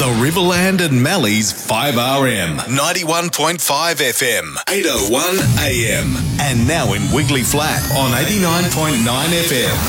The Riverland and Mallee's 5RM, 91.5 FM, 801 AM. And now in Wiggly Flat on 89.9 FM.